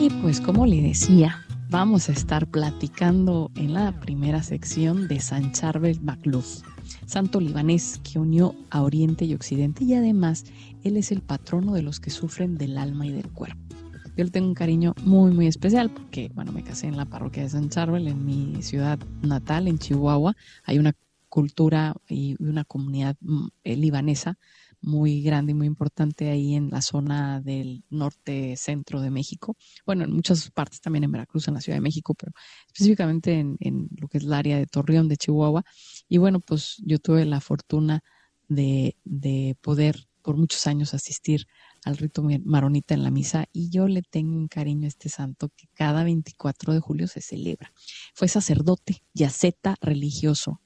Y pues como le decía, vamos a estar platicando en la primera sección de San Charbel Makhlouf, santo libanés que unió a Oriente y Occidente, y además él es el patrono de los que sufren del alma y del cuerpo. Yo le tengo un cariño muy muy especial porque, bueno, me casé en la parroquia de San Charbel, en mi ciudad natal, en Chihuahua. Hay una cultura y una comunidad libanesa muy grande y muy importante ahí en la zona del norte centro de México. Bueno, en muchas partes también en Veracruz, en la Ciudad de México, pero específicamente en lo que es el área de Torreón, de Chihuahua. Y bueno, pues yo tuve la fortuna de poder por muchos años asistir al rito maronita en la misa, y yo le tengo un cariño a este santo que cada 24 de julio se celebra. Fue sacerdote y asceta religioso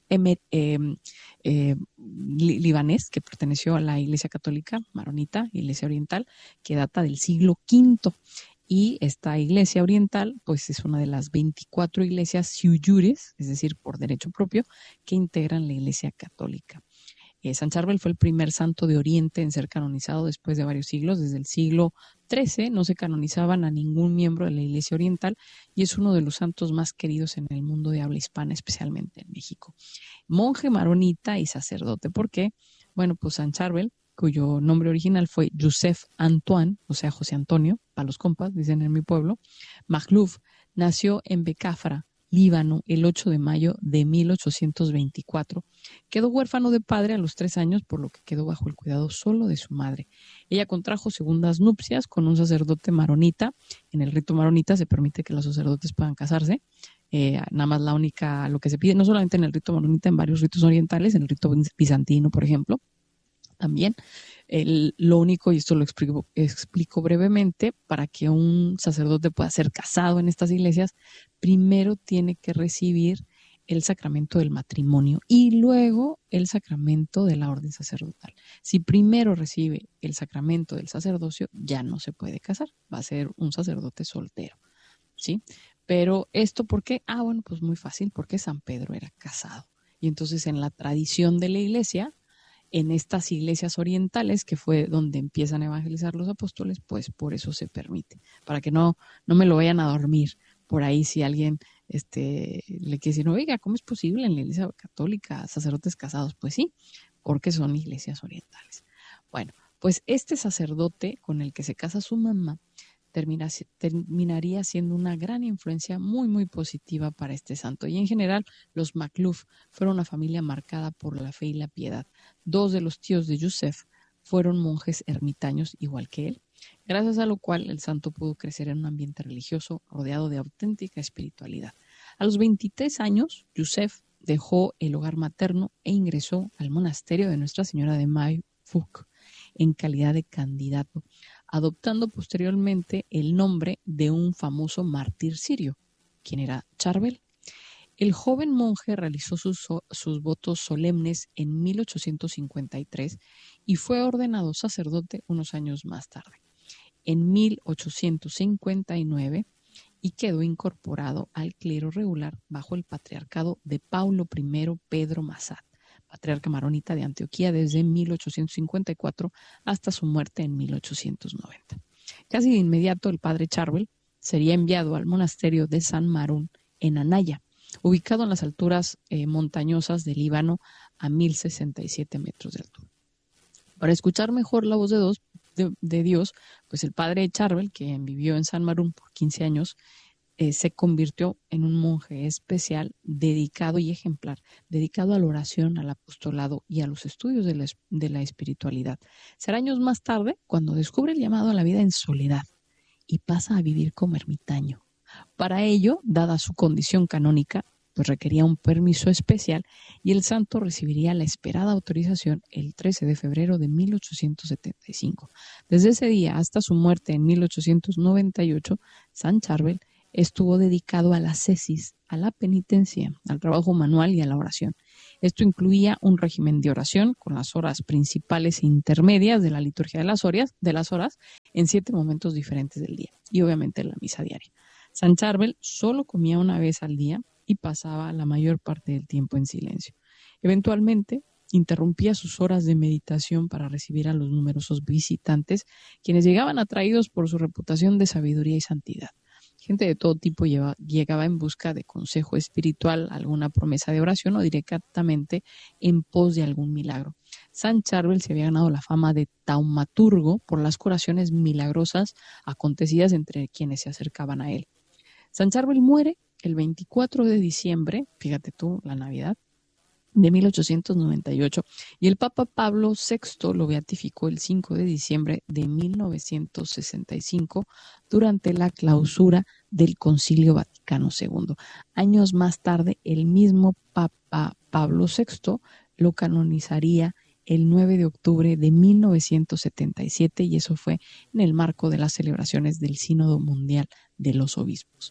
libanés que perteneció a la Iglesia Católica Maronita, Iglesia Oriental, que data del siglo V. Y esta iglesia oriental, pues es una de las 24 iglesias siuyures, es decir, por derecho propio, que integran la Iglesia Católica. San Charbel fue el primer santo de Oriente en ser canonizado después de varios siglos. Desde el siglo XIII no se canonizaban a ningún miembro de la Iglesia Oriental, y es uno de los santos más queridos en el mundo de habla hispana, especialmente en México. Monje maronita y sacerdote. ¿Por qué? Bueno, pues San Charbel, cuyo nombre original fue Joseph Antoine, o sea, José Antonio, para los compas, dicen en mi pueblo, Makhlouf, nació en Becafra, Líbano, el 8 de mayo de 1824. Quedó huérfano de padre a los 3 años, por lo que quedó bajo el cuidado solo de su madre. Ella contrajo segundas nupcias con un sacerdote maronita. En el rito maronita se permite que los sacerdotes puedan casarse. Nada más lo que se pide, no solamente en el rito maronita, en varios ritos orientales, en el rito bizantino, por ejemplo, también. Lo único, y esto lo explico brevemente, para que un sacerdote pueda ser casado en estas iglesias, primero tiene que recibir el sacramento del matrimonio y luego el sacramento de la orden sacerdotal. Si primero recibe el sacramento del sacerdocio, ya no se puede casar, va a ser un sacerdote soltero, ¿sí? Pero esto, ¿por qué? Bueno, pues muy fácil, porque San Pedro era casado. Y entonces en la tradición de la iglesia, en estas iglesias orientales, que fue donde empiezan a evangelizar los apóstoles, pues por eso se permite, para que no me lo vayan a dormir por ahí si alguien le quiere decir, oiga, ¿cómo es posible en la iglesia católica sacerdotes casados? Pues sí, porque son iglesias orientales. Bueno, pues este sacerdote con el que se casa su mamá terminaría siendo una gran influencia muy, muy positiva para este santo. Y en general, los Makhlouf fueron una familia marcada por la fe y la piedad. 2 de los tíos de Joseph fueron monjes ermitaños igual que él, gracias a lo cual el santo pudo crecer en un ambiente religioso rodeado de auténtica espiritualidad. A los 23 años, Joseph dejó el hogar materno e ingresó al monasterio de Nuestra Señora de Mayfuk en calidad de candidato, adoptando posteriormente el nombre de un famoso mártir sirio, quien era Charbel. El joven monje realizó sus votos solemnes en 1853 y fue ordenado sacerdote unos años más tarde, en 1859, y quedó incorporado al clero regular bajo el patriarcado de Paulo I Pedro Massad, patriarca maronita de Antioquía desde 1854 hasta su muerte en 1890. Casi de inmediato el padre Charbel sería enviado al monasterio de San Marún en Anaya, ubicado en las alturas montañosas del Líbano a 1067 metros de altura. Para escuchar mejor la voz de Dios, pues el padre Charbel, quien vivió en San Marún por 15 años, se convirtió en un monje especial, dedicado y ejemplar, dedicado a la oración, al apostolado y a los estudios de la espiritualidad. Será años más tarde cuando descubre el llamado a la vida en soledad y pasa a vivir como ermitaño. Para ello, dada su condición canónica, pues requería un permiso especial, y el santo recibiría la esperada autorización el 13 de febrero de 1875. Desde ese día hasta su muerte en 1898, San Charbel estuvo dedicado a la ascesis, a la penitencia, al trabajo manual y a la oración. Esto incluía un régimen de oración con las horas principales e intermedias de la liturgia de las horas en 7 momentos diferentes del día, y obviamente la misa diaria. San Charbel solo comía una vez al día y pasaba la mayor parte del tiempo en silencio. Eventualmente interrumpía sus horas de meditación para recibir a los numerosos visitantes, quienes llegaban atraídos por su reputación de sabiduría y santidad. Gente de todo tipo llegaba en busca de consejo espiritual, alguna promesa de oración o directamente en pos de algún milagro. San Charbel se había ganado la fama de taumaturgo por las curaciones milagrosas acontecidas entre quienes se acercaban a él. San Charbel muere el 24 de diciembre, fíjate tú, la Navidad, de 1898, y el Papa Pablo VI lo beatificó el 5 de diciembre de 1965 durante la clausura del Concilio Vaticano II. Años más tarde, el mismo Papa Pablo VI lo canonizaría el 9 de octubre de 1977, y eso fue en el marco de las celebraciones del Sínodo Mundial de los Obispos.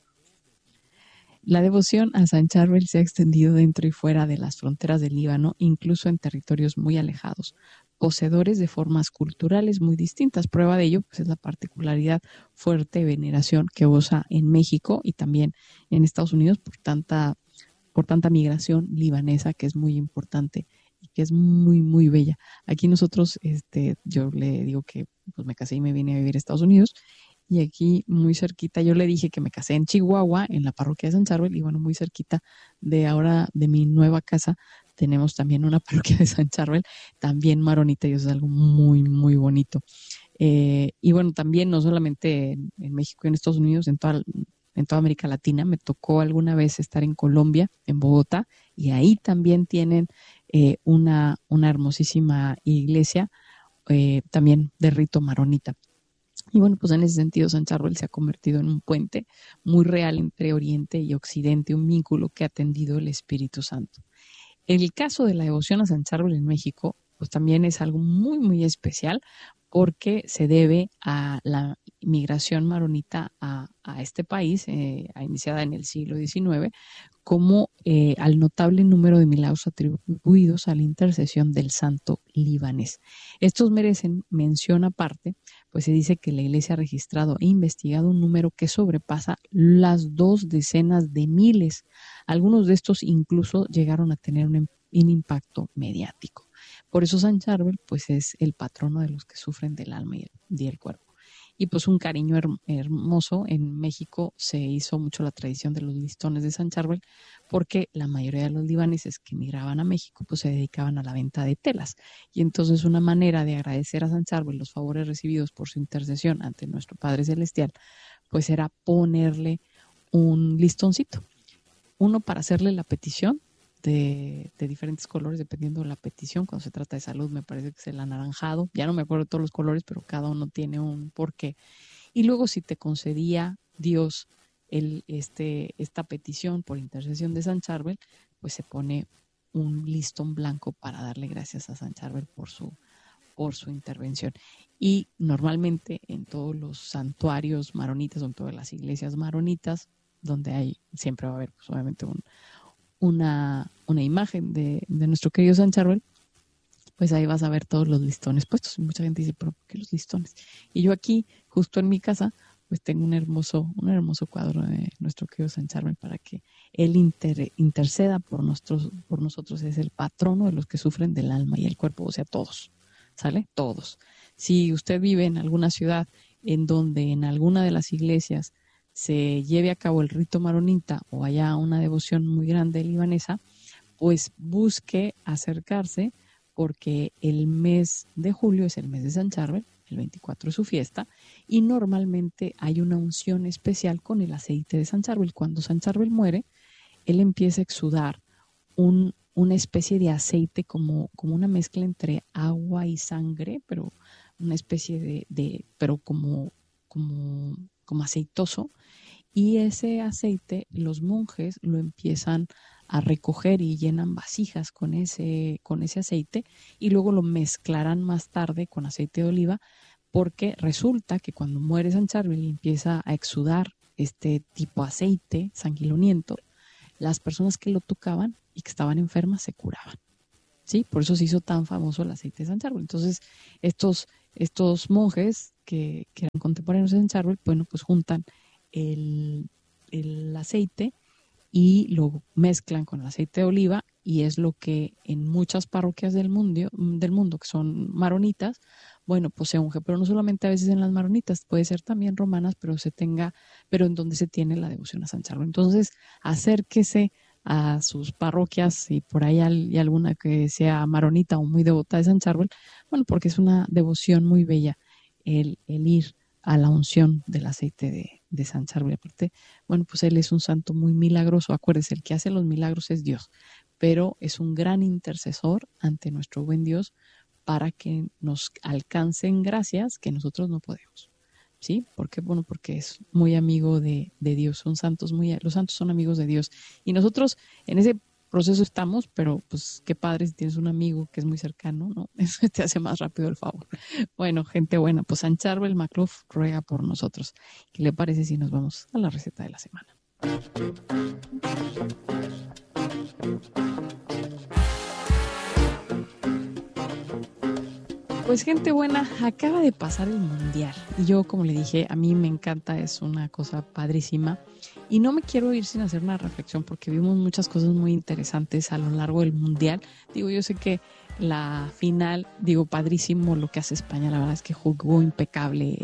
La devoción a San Charbel se ha extendido dentro y fuera de las fronteras del Líbano, incluso en territorios muy alejados, poseedores de formas culturales muy distintas. Prueba de ello pues, es la particularidad fuerte veneración que goza en México y también en Estados Unidos por tanta migración libanesa, que es muy importante y que es muy, muy bella. Aquí nosotros, yo le digo que pues, me casé y me vine a vivir a Estados Unidos. Y aquí muy cerquita, yo le dije que me casé en Chihuahua, en la parroquia de San Charbel, y bueno, muy cerquita de ahora de mi nueva casa, tenemos también una parroquia de San Charbel, también maronita, y eso es algo muy, muy bonito. Y bueno, también no solamente en México y en Estados Unidos, en toda América Latina, me tocó alguna vez estar en Colombia, en Bogotá, y ahí también tienen una hermosísima iglesia, también de rito maronita. Y bueno, pues en ese sentido San Charbel se ha convertido en un puente muy real entre Oriente y Occidente, un vínculo que ha tendido el Espíritu Santo. El caso de la devoción a San Charbel en México, pues también es algo muy, muy especial porque se debe a la migración maronita a este país, iniciada en el siglo XIX, como al notable número de milagros atribuidos a la intercesión del santo libanés. Estos merecen mención aparte, pues se dice que la Iglesia ha registrado e investigado un número que sobrepasa las 2 decenas de miles. Algunos de estos incluso llegaron a tener un impacto mediático. Por eso San Charbel pues es el patrono de los que sufren del alma y el cuerpo. Y pues un cariño hermoso. En México se hizo mucho la tradición de los listones de San Charbel porque la mayoría de los libaneses que migraban a México pues se dedicaban a la venta de telas. Y entonces una manera de agradecer a San Charbel los favores recibidos por su intercesión ante nuestro Padre Celestial pues era ponerle un listoncito. Uno para hacerle la petición de diferentes colores, dependiendo de la petición. Cuando se trata de salud, me parece que es el anaranjado. Ya no me acuerdo de todos los colores, pero cada uno tiene un porqué. Y luego, si te concedía Dios esta petición por intercesión de San Charbel, pues se pone un listón blanco para darle gracias a San Charbel por su intervención. Y normalmente en todos los santuarios maronitas o en todas las iglesias maronitas, donde siempre va a haber pues, obviamente una imagen de nuestro querido San Charbel, pues ahí vas a ver todos los listones puestos. Y mucha gente dice, ¿pero por qué los listones? Y yo aquí, justo en mi casa, pues tengo un hermoso cuadro de nuestro querido San Charbel para que él interceda por nosotros. Es el patrono de los que sufren del alma y el cuerpo, o sea, todos, ¿sale? Todos. Si usted vive en alguna ciudad en donde en alguna de las iglesias se lleve a cabo el rito maronita o haya una devoción muy grande libanesa, pues busque acercarse porque el mes de julio es el mes de San Charbel, el 24 es su fiesta, y normalmente hay una unción especial con el aceite de San Charbel. Cuando San Charbel muere, él empieza a exudar una especie de aceite como una mezcla entre agua y sangre, pero una especie pero como aceitoso, y ese aceite los monjes lo empiezan a recoger y llenan vasijas con ese aceite y luego lo mezclarán más tarde con aceite de oliva, porque resulta que cuando muere San Charbel y empieza a exudar este tipo de aceite sanguinolento, las personas que lo tocaban y que estaban enfermas se curaban. ¿Sí? Por eso se hizo tan famoso el aceite de San Charbel. Entonces, estos monjes que eran contemporáneos de San Charbel, bueno, pues juntan el aceite y lo mezclan con el aceite de oliva, y es lo que en muchas parroquias del mundo que son maronitas, bueno, pues se unge, pero no solamente a veces en las maronitas, puede ser también romanas, pero en donde se tiene la devoción a San Charbel. Entonces, acérquese a sus parroquias, y por ahí hay alguna que sea maronita o muy devota de San Charbel, bueno, porque es una devoción muy bella el ir a la unción del aceite de San Charbel. Aparte, bueno, pues él es un santo muy milagroso. Acuérdese, el que hace los milagros es Dios, pero es un gran intercesor ante nuestro buen Dios para que nos alcancen gracias que nosotros no podemos. ¿Sí? ¿Por qué? Bueno, porque es muy amigo de Dios, son santos, los santos son amigos de Dios. Y nosotros en ese proceso estamos, pero pues qué padre si tienes un amigo que es muy cercano, ¿no? Eso te hace más rápido el favor. Bueno, gente buena, pues San Charbel Macluf ruega por nosotros. ¿Qué le parece si nos vamos a la receta de la semana? Pues gente buena, acaba de pasar el mundial y yo, como le dije, a mí me encanta, es una cosa padrísima y no me quiero ir sin hacer una reflexión porque vimos muchas cosas muy interesantes a lo largo del mundial. Digo, yo sé que la final, digo, padrísimo lo que hace España, la verdad es que jugó impecable,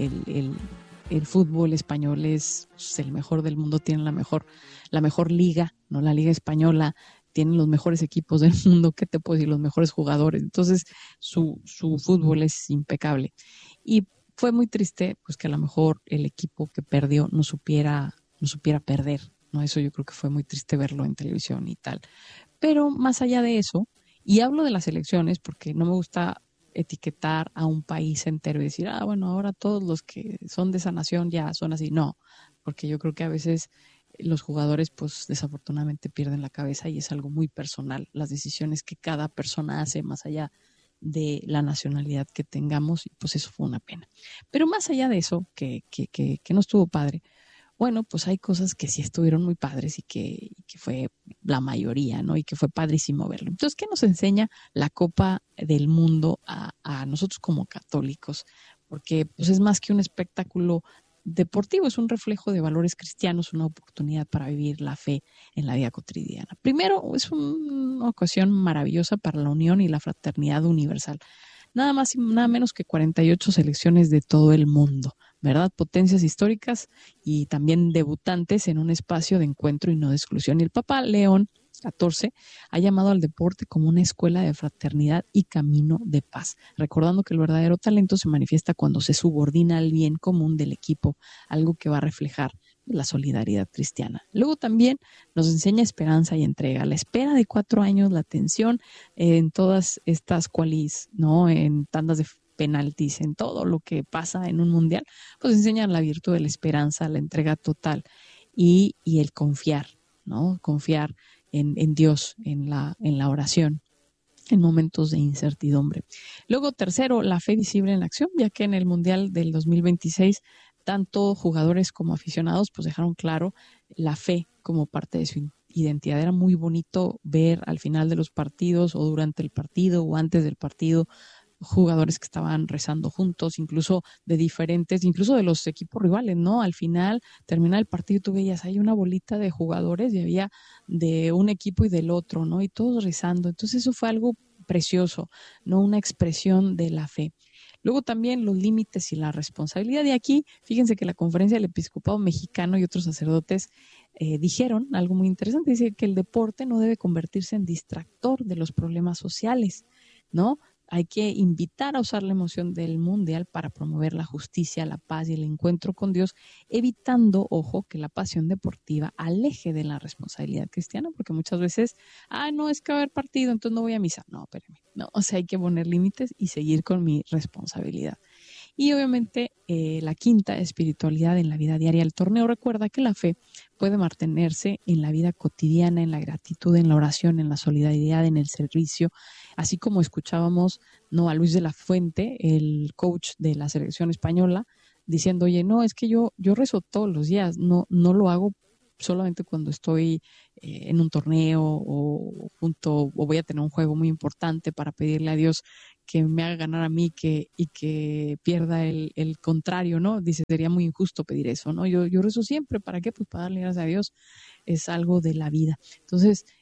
el fútbol español es el mejor del mundo, tiene la mejor liga, ¿no? La liga española, tienen los mejores equipos del mundo, ¿qué te puedo decir? Los mejores jugadores. Entonces, su fútbol es impecable. Y fue muy triste, pues que a lo mejor el equipo que perdió no supiera perder, ¿no? Eso yo creo que fue muy triste verlo en televisión y tal. Pero más allá de eso, y hablo de las elecciones porque no me gusta etiquetar a un país entero y decir, bueno, ahora todos los que son de esa nación ya son así. No, porque yo creo que a veces los jugadores pues desafortunadamente pierden la cabeza y es algo muy personal, las decisiones que cada persona hace más allá de la nacionalidad que tengamos, y pues eso fue una pena. Pero más allá de eso, que no estuvo padre, bueno, pues hay cosas que sí estuvieron muy padres y que fue la mayoría, ¿no? Y que fue padrísimo verlo. Entonces, ¿qué nos enseña la Copa del Mundo a nosotros como católicos? Porque pues es más que un espectáculo deportivo, es un reflejo de valores cristianos, una oportunidad para vivir la fe en la vida cotidiana. Primero, es una ocasión maravillosa para la unión y la fraternidad universal. Nada más y nada menos que 48 selecciones de todo el mundo, ¿verdad? Potencias históricas y también debutantes en un espacio de encuentro y no de exclusión. Y el Papa León XIV ha llamado al deporte como una escuela de fraternidad y camino de paz, recordando que el verdadero talento se manifiesta cuando se subordina al bien común del equipo, algo que va a reflejar la solidaridad cristiana. Luego también nos enseña esperanza y entrega, la espera de 4 años, la atención en todas estas qualis, ¿no? En tandas de penaltis, en todo lo que pasa en un mundial, pues enseñan la virtud de la esperanza, la entrega total y el confiar, ¿no? Confiar en Dios, en la oración en momentos de incertidumbre. Luego, tercero, la fe visible en la acción, ya que en el Mundial del 2026, tanto jugadores como aficionados pues dejaron claro la fe como parte de su identidad. Era muy bonito ver al final de los partidos o durante el partido o antes del partido jugadores que estaban rezando juntos, incluso de diferentes, incluso de los equipos rivales, ¿no? Al final, termina el partido y tú veías, hay una bolita de jugadores y había de un equipo y del otro, ¿no? Y todos rezando. Entonces eso fue algo precioso, ¿no? Una expresión de la fe. Luego también los límites y la responsabilidad. Y aquí, fíjense que la Conferencia del Episcopado Mexicano y otros sacerdotes dijeron algo muy interesante. Dice que el deporte no debe convertirse en distractor de los problemas sociales, ¿no? Hay que invitar a usar la emoción del mundial para promover la justicia, la paz y el encuentro con Dios, evitando, ojo, que la pasión deportiva aleje de la responsabilidad cristiana, porque muchas veces, no, es que va a haber partido, entonces no voy a misa. No, espérame, no, o sea, hay que poner límites y seguir con mi responsabilidad. Y obviamente la quinta, espiritualidad en la vida diaria. El torneo recuerda que la fe puede mantenerse en la vida cotidiana, en la gratitud, en la oración, en la solidaridad, en el servicio, así como escuchábamos, ¿no?, a Luis de la Fuente, el coach de la selección española, diciendo, oye, no, es que yo rezo todos los días, no lo hago solamente cuando estoy en un torneo o voy a tener un juego muy importante para pedirle a Dios que me haga ganar a mí y que pierda el contrario, ¿no? Dice, sería muy injusto pedir eso, ¿no? Yo rezo siempre, ¿para qué? Pues para darle gracias a Dios, es algo de la vida. Entonces,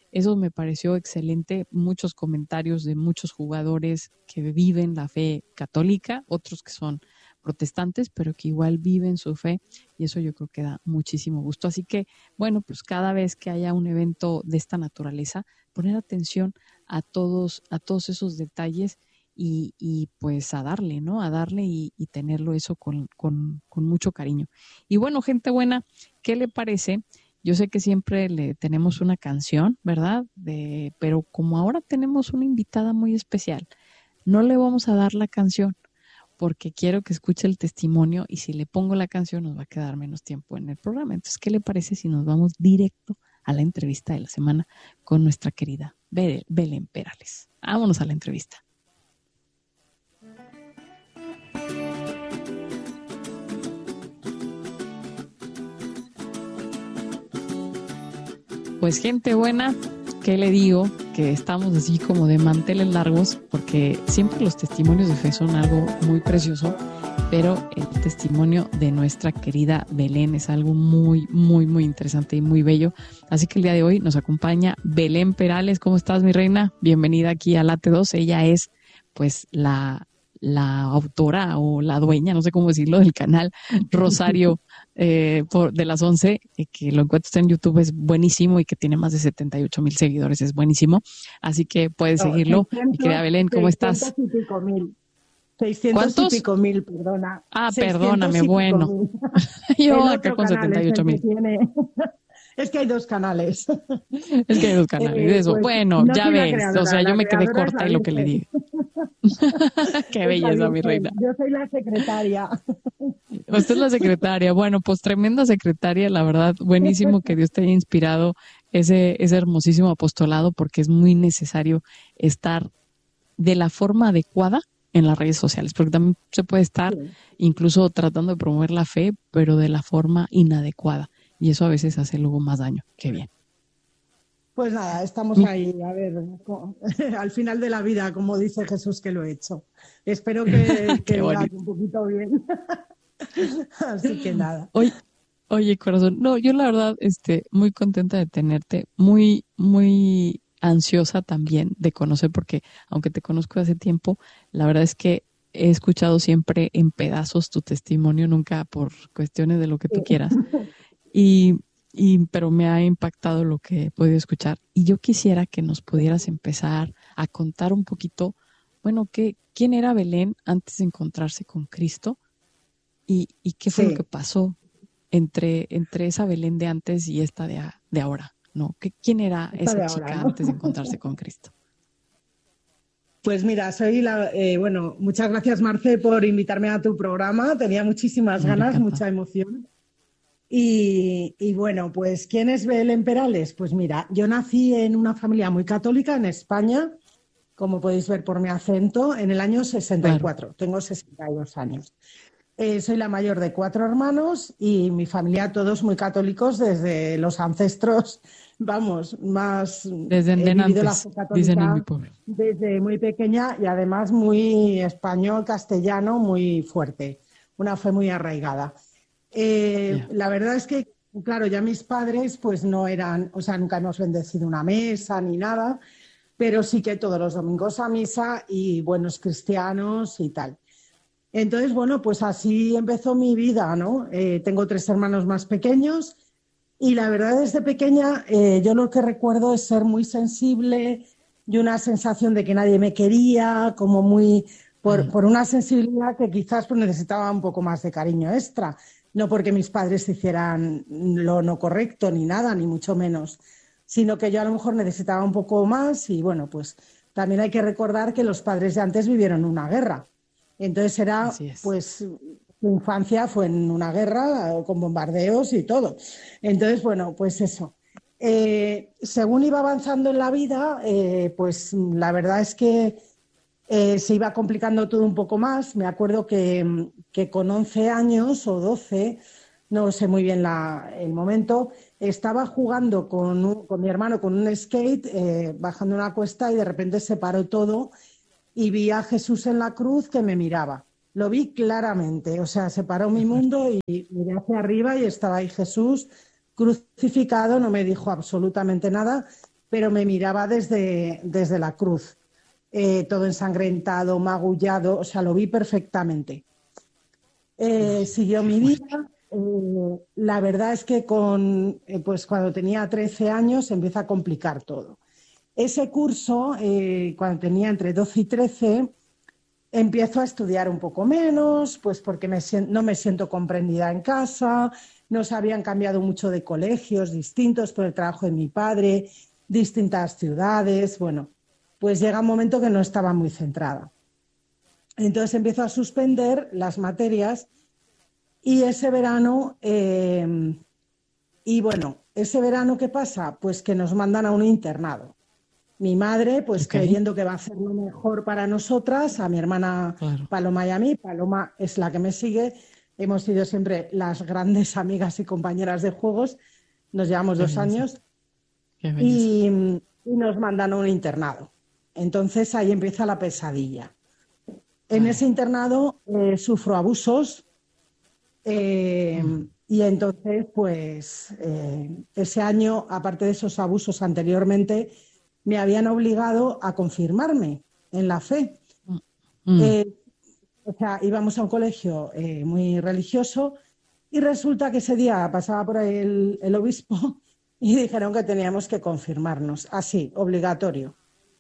Eso me pareció excelente. Muchos comentarios de muchos jugadores que viven la fe católica, otros que son protestantes, pero que igual viven su fe, y eso yo creo que da muchísimo gusto. Así que, bueno, pues cada vez que haya un evento de esta naturaleza, poner atención a todos esos detalles y pues a darle, ¿no? A darle y tenerlo eso con mucho cariño. Y bueno, gente buena, ¿qué le parece? Yo sé que siempre le tenemos una canción, ¿verdad? Pero como ahora tenemos una invitada muy especial, no le vamos a dar la canción porque quiero que escuche el testimonio, y si le pongo la canción nos va a quedar menos tiempo en el programa. Entonces, ¿qué le parece si nos vamos directo a la entrevista de la semana con nuestra querida Belén Perales? Vámonos a la entrevista. Pues gente buena, ¿qué le digo? Que estamos así como de manteles largos, porque siempre los testimonios de fe son algo muy precioso, pero el testimonio de nuestra querida Belén es algo muy, muy, muy interesante y muy bello. Así que el día de hoy nos acompaña Belén Perales. ¿Cómo estás, mi reina? Bienvenida aquí a Late 2. Ella es pues la autora o la dueña, no sé cómo decirlo, del canal Rosario de las 11, que lo encuentras en YouTube, es buenísimo y que tiene más de 78,000 seguidores, es buenísimo. Así que puedes seguirlo. Mi querida Belén, ¿cómo estás? 600 y pico mil, perdona. Ah, perdóname, bueno. Yo acá con 78,000. Es que hay dos canales. Es que hay dos canales, eso. Pues, bueno, no ya ves, o sea, yo me quedé corta en lo que le dije. Qué belleza, mi reina. Yo soy la secretaria. Usted es la secretaria. Bueno, pues tremenda secretaria, la verdad, buenísimo que Dios te haya inspirado ese hermosísimo apostolado, porque es muy necesario estar de la forma adecuada en las redes sociales, porque también se puede estar incluso tratando de promover la fe, pero de la forma inadecuada, y eso a veces hace luego más daño que bien. Pues nada, estamos ahí, a ver, al final de la vida, como dice Jesús que lo he hecho. Espero que vaya un poquito bien. Así que nada. Oye, corazón, no, yo la verdad, muy contenta de tenerte, muy, muy ansiosa también de conocer, porque aunque te conozco hace tiempo, la verdad es que he escuchado siempre en pedazos tu testimonio, nunca por cuestiones de lo que tú quieras. Pero me ha impactado lo que he podido escuchar. Y yo quisiera que nos pudieras empezar a contar un poquito, bueno, quién era Belén antes de encontrarse con Cristo y qué fue lo que pasó entre esa Belén de antes y esta de ahora, ¿no? ¿Quién era esa chica antes de encontrarse con Cristo? Pues mira, soy muchas gracias, Marce, por invitarme a tu programa. Tenía muchísimas ganas, mucha emoción. Y bueno, pues ¿quién es Belén Perales? Pues mira, yo nací en una familia muy católica en España, como podéis ver por mi acento, en el año 64. Claro. Tengo 62 años. Soy la mayor de 4 hermanos y mi familia todos muy católicos desde los ancestros, vamos, más... Desde antes, la fe católica, dicen en mi pueblo. Desde muy pequeña y además muy español, castellano, muy fuerte. Una fe muy arraigada. La verdad es que, claro, ya mis padres pues no eran, o sea, nunca hemos bendecido una mesa ni nada, pero sí que todos los domingos a misa y buenos cristianos y tal. Entonces, bueno, pues así empezó mi vida, ¿no? Tengo 3 hermanos más pequeños y la verdad desde pequeña yo lo que recuerdo es ser muy sensible y una sensación de que nadie me quería, como muy... por una sensibilidad que quizás pues necesitaba un poco más de cariño extra. No porque mis padres hicieran lo no correcto ni nada, ni mucho menos, sino que yo a lo mejor necesitaba un poco más y bueno, pues también hay que recordar que los padres de antes vivieron una guerra. Entonces pues su infancia fue en una guerra con bombardeos y todo. Entonces, bueno, pues eso. Según iba avanzando en la vida, pues la verdad es que se iba complicando todo un poco más. Me acuerdo que con 11 años o 12, no sé muy bien el momento, estaba jugando con mi hermano con un skate, bajando una cuesta y de repente se paró todo y vi a Jesús en la cruz que me miraba. Lo vi claramente, o sea, se paró mi mundo y miré hacia arriba y estaba ahí Jesús crucificado, no me dijo absolutamente nada pero me miraba desde la cruz, todo ensangrentado, magullado, o sea, lo vi perfectamente. Siguió Qué mi fuerte. vida. La verdad es que pues cuando tenía 13 años se empieza a complicar todo. Ese curso, cuando tenía entre 12 y 13, empiezo a estudiar un poco menos, pues porque no me siento comprendida en casa, nos habían cambiado mucho de colegios distintos por el trabajo de mi padre, distintas ciudades, bueno, pues llega un momento que no estaba muy centrada. Entonces empiezo a suspender las materias y ese verano, ese verano, ¿qué pasa? Pues que nos mandan a un internado. Mi madre, pues Ok, creyendo que va a hacer lo mejor para nosotras, a mi hermana claro. Paloma y a mí, Paloma es la que me sigue, hemos sido siempre las grandes amigas y compañeras de juegos, nos llevamos Qué 2 belleza, años qué belleza. y nos mandan a un internado. Entonces ahí empieza la pesadilla. En ese Ay. internado sufro abusos. Mm, Y entonces, pues, ese año, aparte de esos abusos anteriormente, me habían obligado a confirmarme en la fe. mm, mm. Eh, o sea, íbamos a un colegio muy religioso y resulta que ese día pasaba por ahí el obispo y dijeron que teníamos que confirmarnos, así, obligatorio.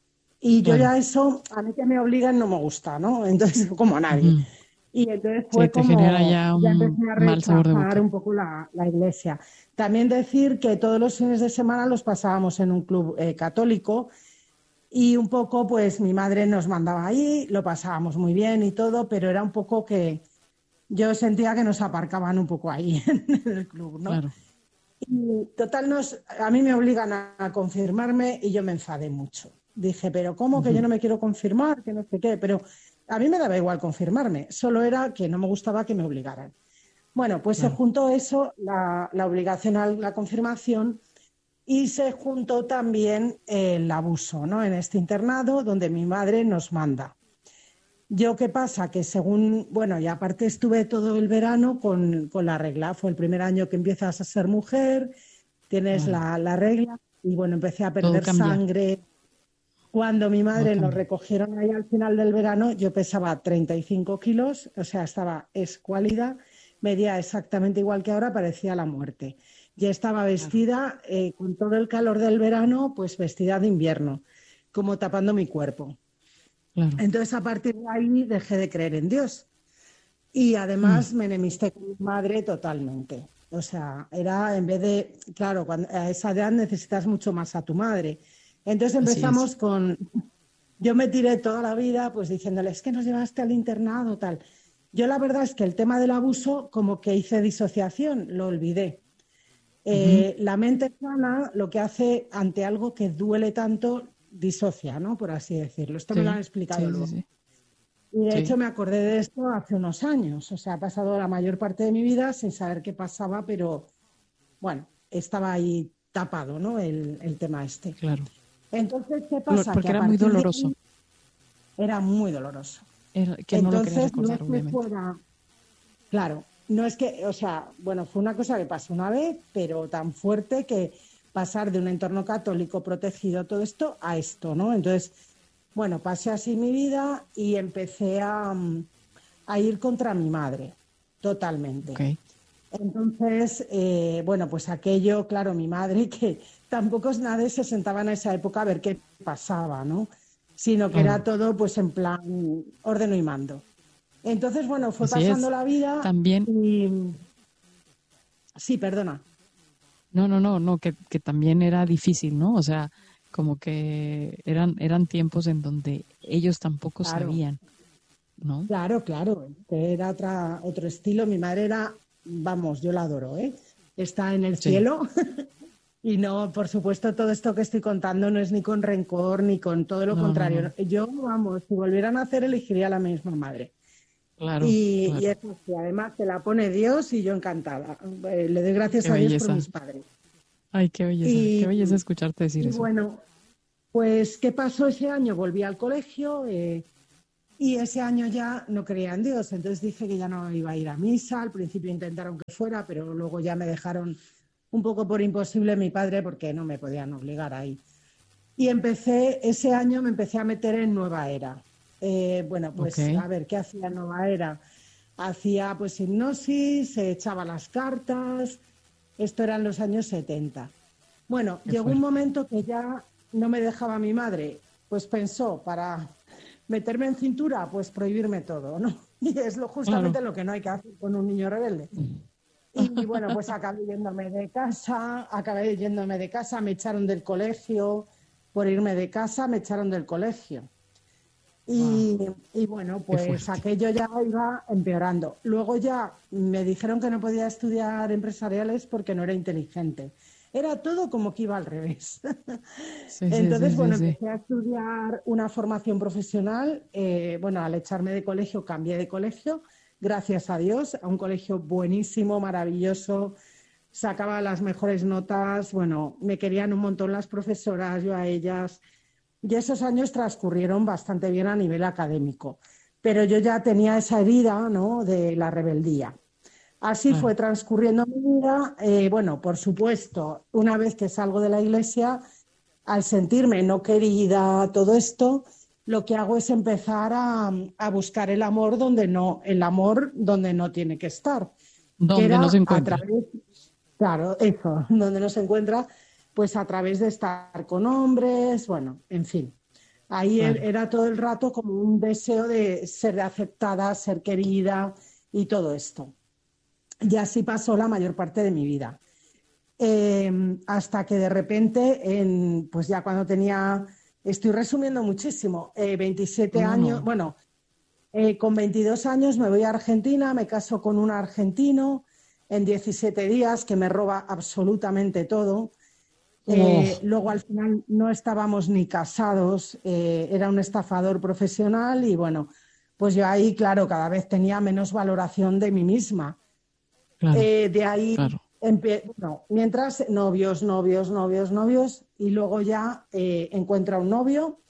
Y yo Claro. ya eso, a mí que me obligan no me gusta, ¿no? Entonces, como a nadie. Ujú. Y entonces Sí, fue te genera como, ya ya un empecé a mal sabor de rechazar boca. un poco la iglesia. También decir que todos los fines de semana los pasábamos en un club católico y un poco pues mi madre nos mandaba ahí, lo pasábamos muy bien y todo, pero era un poco que yo sentía que nos aparcaban un poco ahí en el club, ¿no? Claro. Y total, a mí me obligan a confirmarme y yo me enfadé mucho. Dije, pero ¿cómo que yo Ujú. no me quiero confirmar? Que no sé qué, pero a mí me daba igual confirmarme, solo era que no me gustaba que me obligaran. Bueno, pues se Claro. juntó eso, la obligación a la confirmación, y se juntó también el abuso, ¿no? En este internado donde mi madre nos manda. Yo, ¿qué pasa? Que según, bueno, y aparte estuve todo el verano con la regla. Fue el primer año que empiezas a ser mujer, tienes Claro. la regla, y bueno, empecé a Todo perder cambia. sangre. Cuando mi Todo madre nos cambia. recogieron ahí al final del verano, yo pesaba 35 kilos, o sea, estaba escuálida, medía exactamente igual que ahora, parecía la muerte. Ya estaba Claro. vestida con todo el calor del verano, pues vestida de invierno, como tapando mi cuerpo. Claro. Entonces, a partir de ahí dejé de creer en Dios y Mm. además me enemisté con mi madre totalmente. O sea, era en vez de, claro, a esa edad necesitas mucho más a tu madre. Entonces Así es. empezamos yo me tiré toda la vida pues diciéndole, es que nos llevaste al internado, tal. Yo la verdad es que el tema del abuso como que hice disociación, lo olvidé. Ujú. La mente sana lo que hace ante algo que duele tanto, disocia, ¿no? Por así decirlo. Esto me lo han Sí, explicado sí, sí, luego. sí. Y de hecho Sí. me acordé de esto hace unos años. O sea, ha pasado la mayor parte de mi vida sin saber qué pasaba, pero bueno, estaba ahí tapado, ¿no? El tema este. Claro. Entonces, ¿qué pasa? Que Porque a era muy partir de doloroso. ahí era muy doloroso. Que no lo querías Entonces, no recordar, es que obviamente. fuera, claro, no es que, o sea, bueno, fue una cosa que pasó una vez, pero tan fuerte que pasar de un entorno católico protegido, todo esto, a esto, ¿no? Entonces, bueno, pasé así mi vida y empecé a ir contra mi madre, Ok. totalmente. Entonces, bueno, pues aquello, claro, mi madre, que tampoco nadie se sentaba en esa época a ver qué pasaba, ¿no? Sino que era Claro. todo pues en plan ordeno y mando. Entonces, bueno, fue Así pasando es. la vida También, y sí, perdona. no, no, no, no, que también era difícil, ¿no? O sea, como que eran tiempos en donde ellos tampoco Claro, sabían, ¿no? claro, claro. Que era otro estilo. Mi madre era, vamos, yo la adoro, ¿eh? Está en el Sí, cielo. Y no, por supuesto, todo esto que estoy contando no es ni con rencor ni con todo lo no, no, contrario. no, Yo, vamos, si volvieran a hacer, elegiría a la misma madre. claro, Y claro. eso sí, además te la pone Dios y yo encantada. Le doy Qué gracias a Dios por belleza. mis padres. Ay, qué Y, belleza escucharte decir y eso. bueno, pues, ¿qué pasó ese año? Volví al colegio y ese año ya no creía en Dios. Entonces dije que ya no iba a ir a misa. Al principio intentaron que fuera, pero luego ya me dejaron un poco por imposible mi padre porque no me podían obligar ahí. Y ese año me empecé a meter en Nueva Era. Bueno, pues Ok. a ver, ¿qué hacía en Nueva Era? Hacía pues hipnosis, se echaba las cartas, esto era en los años 70. Bueno, Qué llegó un fuerte. momento que ya no me dejaba mi madre, pues pensó, para meterme en cintura, pues prohibirme todo, ¿no? Y es Claro. justamente lo que no hay que hacer con un niño rebelde. Y bueno, pues acabé yéndome de casa, me echaron del colegio, por irme de casa me echaron del colegio. Wow, Y, y bueno, qué pues fuerte. aquello ya iba empeorando. Luego ya me dijeron que no podía estudiar empresariales porque no era inteligente. Era todo como que iba al revés. Sí, sí, sí, Entonces, sí, bueno, sí. empecé a estudiar una formación profesional. Bueno, al echarme de colegio, cambié de colegio, gracias a Dios, a un colegio buenísimo, maravilloso. Sacaba las mejores notas. Bueno, me querían un montón las profesoras, yo a ellas. Y esos años transcurrieron bastante bien a nivel académico, pero yo ya tenía esa herida, ¿no?, de la rebeldía. Así fue Claro. transcurriendo mi vida. Bueno, por supuesto, una vez que salgo de la iglesia, al sentirme no querida, todo esto, lo que hago es empezar a buscar el amor donde no tiene que estar, que ¿Dónde no se era a encuentra? través, claro, eso, donde no se encuentra, pues a través de estar con hombres, bueno, en fin. Ahí Claro. era todo el rato como un deseo de ser aceptada, ser querida y todo esto. Y así pasó la mayor parte de mi vida. Hasta que de repente, pues ya cuando tenía, estoy resumiendo muchísimo, 27 No, años, no. bueno, con 22 años me voy a Argentina, me caso con un argentino en 17 días que me roba absolutamente todo. Oh, Luego al final no estábamos ni casados, era un estafador profesional y bueno, pues yo ahí, claro, cada vez tenía menos valoración de mí misma. claro, De ahí, claro. bueno, mientras novios, novios, novios, novios, y luego ya encuentro a un novio,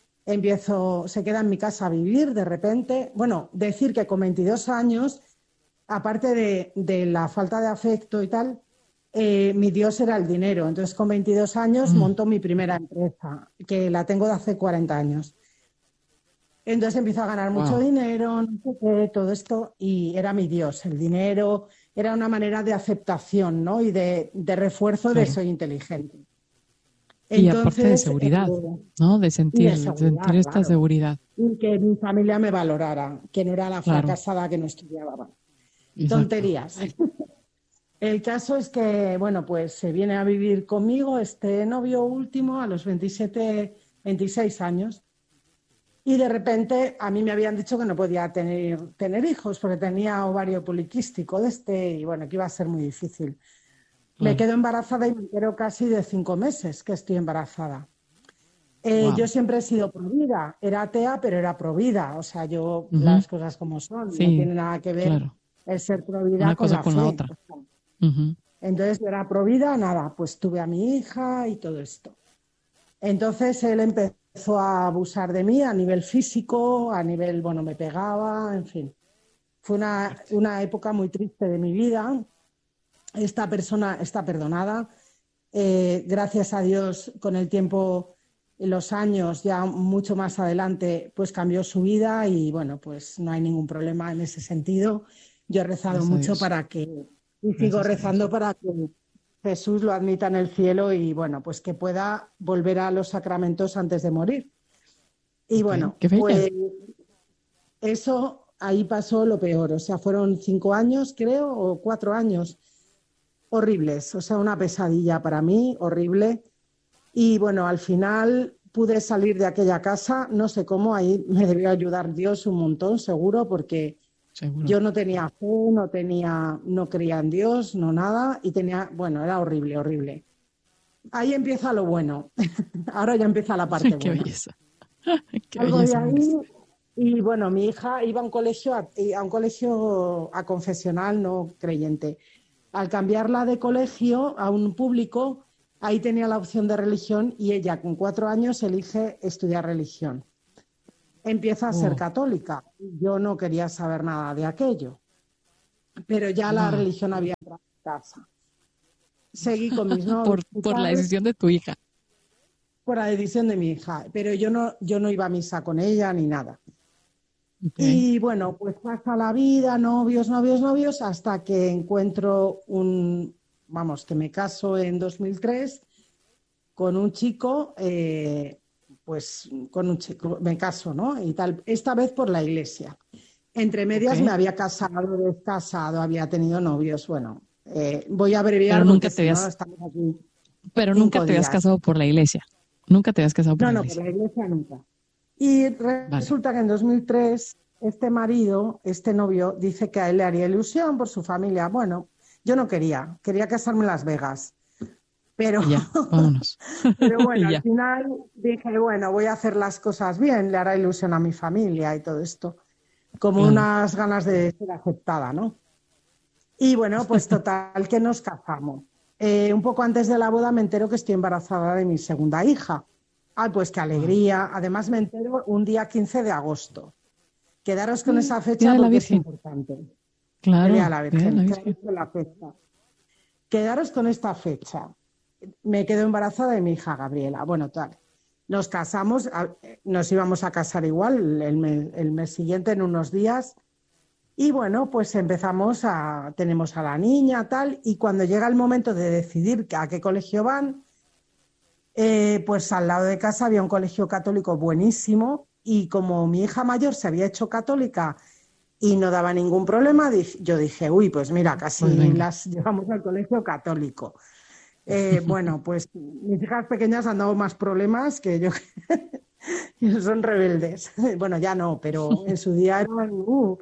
se queda en mi casa a vivir de repente. Bueno, decir que con 22 años, aparte de la falta de afecto y tal, mi Dios era el dinero. Entonces, con 22 años Mm, monto mi primera empresa, que la tengo de hace 40 años. Entonces empiezo a ganar mucho wow. dinero, no sé qué, todo esto, y era mi Dios. El dinero era una manera de aceptación, ¿no? Y de refuerzo de Claro. soy inteligente. Y aparte de Entonces, seguridad, ¿no? y de De sentir seguridad, esta claro. seguridad. Y que mi familia me valorara, que no era la Claro, fracasada que no estudiaba. exacto. Tonterías. El caso es que, bueno, pues se viene a vivir conmigo este novio último a los 27, 26 años. Y de repente a mí me habían dicho que no podía tener hijos porque tenía ovario poliquístico y bueno, que iba a ser muy difícil. Me Claro. quedo embarazada y me entero casi de 5 meses que estoy embarazada. Yo Wow. siempre he sido provida, era atea, pero era provida. O sea, yo Ujú, las cosas como son, no sí, tiene nada que ver claro. el ser provida Una con cosa la con la fe. otra. Ujú, Entonces yo era provida, nada, pues tuve a mi hija y todo esto. Entonces él empezó a abusar de mí a nivel físico, a nivel, bueno, me pegaba, en fin. Fue fuerte. una época muy triste de mi vida. Esta persona está perdonada. Gracias a Dios, con el tiempo, los años, ya mucho más adelante, pues cambió su vida y bueno, pues no hay ningún problema en ese sentido. Yo he rezado Gracias a mucho Dios. y sigo Gracias a rezando Dios. para que Jesús lo admita en el cielo y bueno, pues que pueda volver a los sacramentos antes de morir. Y Ok, bueno, qué bella. pues eso ahí pasó lo peor. O sea, fueron 5 años, creo, o 4 años horribles. O sea, una pesadilla para mí, horrible. Y bueno, al final pude salir de aquella casa, no sé cómo, ahí me debió ayudar Dios un montón, seguro, porque Seguro. yo no tenía fe, no creía en Dios, no nada, y bueno, era horrible, horrible. Ahí empieza lo bueno. Ahora ya empieza la parte Qué buena. belleza. Qué Algo de belleza, Maris. ahí y bueno, mi hija iba a un colegio a confesional no creyente. Al cambiarla de colegio a un público, ahí tenía la opción de religión y ella con 4 años elige estudiar religión. Empieza a ser Oh, católica. Yo no quería saber nada de aquello, pero ya la wow. religión había entrado en casa. Seguí con mis novios y Por la tal. decisión de tu hija. por la decisión de mi hija, pero yo no iba a misa con ella ni nada. Okay. Y bueno, pues pasa la vida, novios, novios, novios, hasta que encuentro que me caso en 2003 con un chico, pues con un chico, me caso, ¿no? Y tal, esta vez por la iglesia. Entre medias me Okay. había casado, descasado, había tenido novios, bueno, voy a Pero abreviar porque nunca te si no habías, estamos aquí pero nunca 5 te habías días. casado por la iglesia. Nunca te habías casado por No, la no, por iglesia. la iglesia nunca. Y Vale. resulta que en 2003 este marido, este novio, dice que a él le haría ilusión por su familia. Bueno, yo no quería casarme en Las Vegas, pero, Y ya, vámonos. pero bueno, Y al ya. final dije, bueno, voy a hacer las cosas bien, le hará ilusión a mi familia y todo esto, como Claro. unas ganas de ser aceptada, ¿no? Y bueno, pues total que nos casamos. Un poco antes de la boda me entero que estoy embarazada de mi segunda hija. Ay, pues qué Wow. alegría. Además me entero un día 15 de agosto. Quedaros con esa Día fecha de la porque es Virgen. importante. El Día de Claro, la Día de Virgen. la Quedaros Virgen. con la fecha. Quedaros con esta fecha. Me quedo embarazada de mi hija Gabriela. Bueno, tal. Nos casamos, nos íbamos a casar igual el mes siguiente, en unos días. Y bueno, pues tenemos a la niña, tal, y cuando llega el momento de decidir a qué colegio van, pues al lado de casa había un colegio católico buenísimo y como mi hija mayor se había hecho católica y no daba ningún problema, yo dije, uy, pues mira, Pues casi venga. las llevamos al colegio católico. Bueno, pues mis hijas pequeñas han dado más problemas que yo, son rebeldes. Bueno, ya no, pero en su día eran.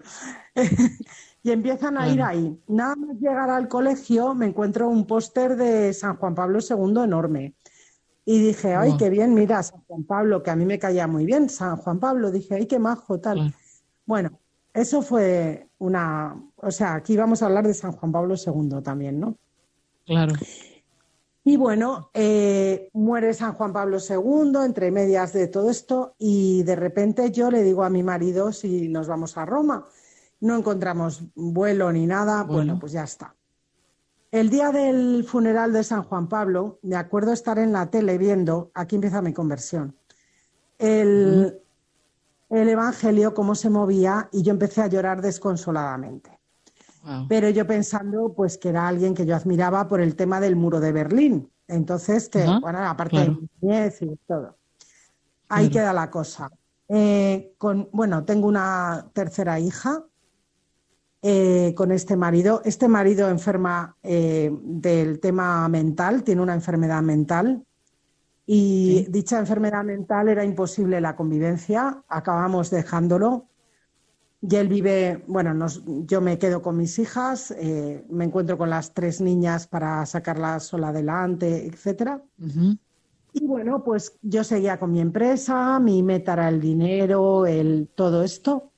Y empiezan a ir Claro. ahí. Nada más llegar al colegio me encuentro un póster de San Juan Pablo II enorme. Y dije, ay, Wow. qué bien, mira, San Juan Pablo, que a mí me caía muy bien, San Juan Pablo. Dije, ay, qué majo, tal. Claro. Bueno, eso fue o sea, aquí vamos a hablar de San Juan Pablo II también, ¿no? Claro. Y bueno, muere San Juan Pablo II entre medias de todo esto y de repente yo le digo a mi marido si nos vamos a Roma. No encontramos vuelo ni nada, bueno, Bueno. pues ya está. El día del funeral de San Juan Pablo, me acuerdo estar en la tele viendo, aquí empieza mi conversión, Ujú. el, el Evangelio, cómo se movía y yo empecé a llorar desconsoladamente. Wow. Pero yo pensando pues que era alguien que yo admiraba por el tema del muro de Berlín. Entonces, que, Ajá. bueno, aparte de Claro. mi niñez y todo, ahí Claro. queda la cosa. Bueno, tengo una tercera hija con este marido. Este marido enferma del tema mental, tiene una enfermedad mental y Ok. dicha enfermedad mental era imposible la convivencia, acabamos dejándolo. Y él vive, bueno, yo me quedo con mis hijas, me encuentro con las 3 niñas para sacarlas sola adelante, etcétera. Ujú. Y bueno, pues yo seguía con mi empresa, mi meta era el dinero, todo esto.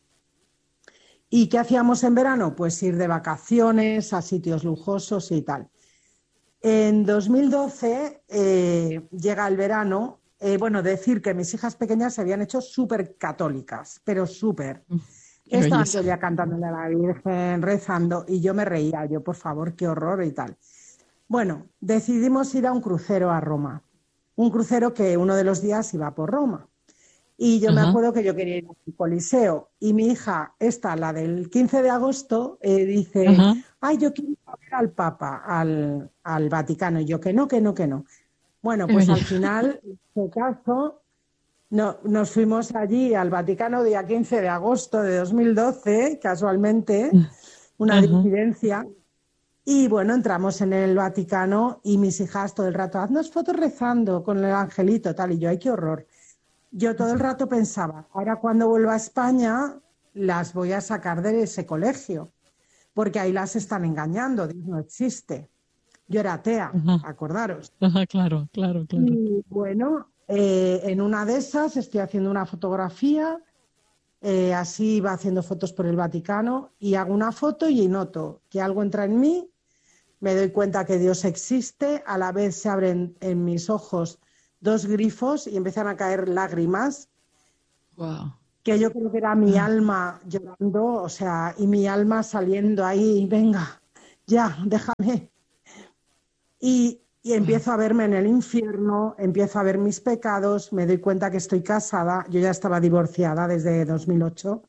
¿Y qué hacíamos en verano? Pues ir de vacaciones a sitios lujosos y tal. En 2012 llega el verano. Bueno, decir que mis hijas pequeñas se habían hecho súper católicas, pero súper. Qué Estaban belleza. todo el día cantándole a la Virgen, rezando, y yo me reía, yo, por favor, qué horror y tal. Bueno, decidimos ir a un crucero a Roma, un crucero que uno de los días iba por Roma. Y yo me Ajá. acuerdo que yo quería ir al Coliseo y mi hija, esta, la del 15 de agosto, dice, Ajá. ay, yo quiero ir a ver al Papa, al Vaticano. Y yo, que no, que no, que no. Bueno, Qué pues al belleza. final, en este caso, no, nos fuimos allí al Vaticano día 15 de agosto de 2012, casualmente, una Ajá. disidencia. Y bueno, entramos en el Vaticano y mis hijas todo el rato, haznos fotos rezando con el angelito, tal. Y yo, ay, qué horror. Yo todo el rato pensaba, ahora cuando vuelva a España las voy a sacar de ese colegio, porque ahí las están engañando, Dios no existe. Yo era atea, Ajá. acordaros. Ajá. Claro, claro, claro. Y bueno, en una de esas estoy haciendo una fotografía, así va haciendo fotos por el Vaticano y hago una foto y noto que algo entra en mí, me doy cuenta que Dios existe, a la vez se abren en mis ojos 2 grifos y empiezan a caer lágrimas Wow. que yo creo que era mi Wow. alma llorando, o sea, y mi alma saliendo ahí, venga, ya, déjame. Y y empiezo a verme en el infierno, empiezo a ver mis pecados, me doy cuenta que estoy casada, yo ya estaba divorciada desde 2008,